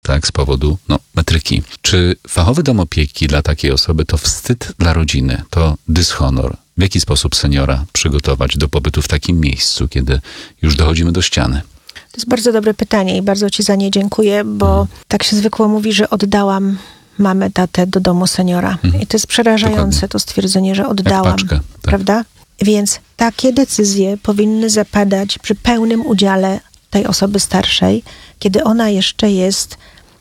tak, z powodu metryki. Czy fachowy dom opieki dla takiej osoby to wstyd dla rodziny, to dyshonor? W jaki sposób seniora przygotować do pobytu w takim miejscu, kiedy już dochodzimy do ściany? To jest bardzo dobre pytanie i bardzo ci za nie dziękuję, bo tak się zwykło mówi, że oddałam mamę, tatę do domu seniora. I to jest przerażające, dokładnie. To stwierdzenie, że oddałam, paczkę, tak. Prawda? Więc takie decyzje powinny zapadać przy pełnym udziale tej osoby starszej, kiedy ona jeszcze jest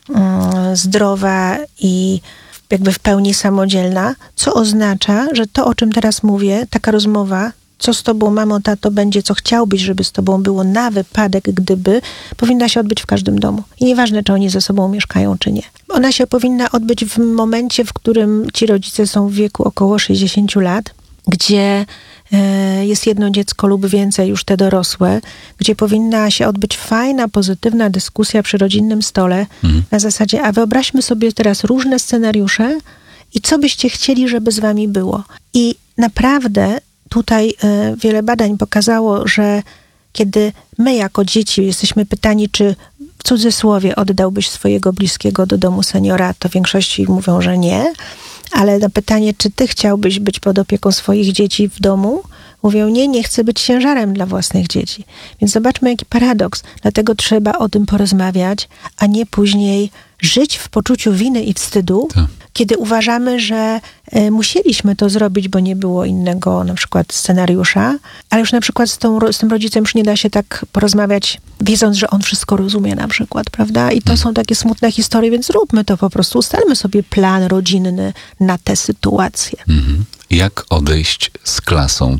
zdrowa i jakby w pełni samodzielna, co oznacza, że to, o czym teraz mówię, taka rozmowa, co z tobą, mamo, tato, będzie, co chciałbyś, żeby z tobą było na wypadek, gdyby, powinna się odbyć w każdym domu. I nieważne, czy oni ze sobą mieszkają, czy nie. Ona się powinna odbyć w momencie, w którym ci rodzice są w wieku około 60 lat, gdzie jest jedno dziecko lub więcej, już te dorosłe, gdzie powinna się odbyć fajna, pozytywna dyskusja przy rodzinnym stole na zasadzie, a wyobraźmy sobie teraz różne scenariusze i co byście chcieli, żeby z wami było. I naprawdę tutaj wiele badań pokazało, że kiedy my jako dzieci jesteśmy pytani, czy w cudzysłowie oddałbyś swojego bliskiego do domu seniora, to w większości mówią, że nie. Ale na pytanie, czy ty chciałbyś być pod opieką swoich dzieci w domu, mówią nie chcę być ciężarem dla własnych dzieci. Więc zobaczmy, jaki paradoks. Dlatego trzeba o tym porozmawiać, a nie później żyć w poczuciu winy i wstydu, kiedy uważamy, że musieliśmy to zrobić, bo nie było innego na przykład scenariusza, ale już na przykład z tym rodzicem już nie da się tak porozmawiać, wiedząc, że on wszystko rozumie na przykład, prawda? I to są takie smutne historie, więc róbmy to po prostu. Ustalmy sobie plan rodzinny na tę sytuację. Jak odejść z klasą?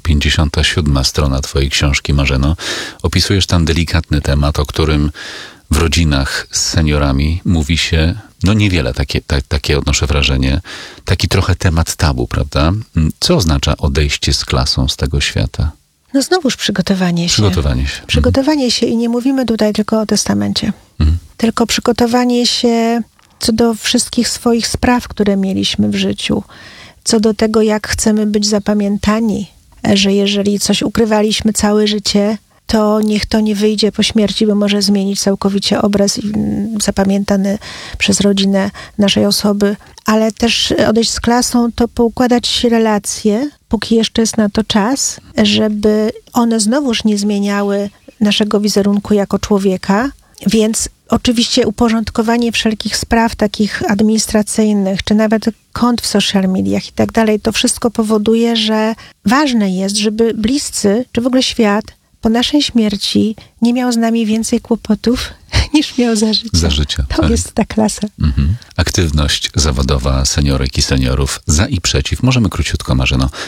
57. strona twojej książki, Marzeno. Opisujesz tam delikatny temat, o którym w rodzinach z seniorami mówi się, niewiele, takie odnoszę wrażenie, taki trochę temat tabu, prawda? Co oznacza odejście z klasą z tego świata? Znowuż przygotowanie się. Przygotowanie się i nie mówimy tutaj tylko o testamencie. Tylko przygotowanie się co do wszystkich swoich spraw, które mieliśmy w życiu. Co do tego, jak chcemy być zapamiętani, że jeżeli coś ukrywaliśmy całe życie, to niech to nie wyjdzie po śmierci, bo może zmienić całkowicie obraz zapamiętany przez rodzinę naszej osoby. Ale też odejść z klasą to poukładać relacje, póki jeszcze jest na to czas, żeby one znowuż nie zmieniały naszego wizerunku jako człowieka. Więc oczywiście uporządkowanie wszelkich spraw takich administracyjnych, czy nawet kont w social mediach i tak dalej, to wszystko powoduje, że ważne jest, żeby bliscy, czy w ogóle świat po naszej śmierci nie miał z nami więcej kłopotów niż miał za życia. Za życia. To jest ta klasa. Aktywność zawodowa seniorek i seniorów za i przeciw. Możemy króciutko, Marzeno,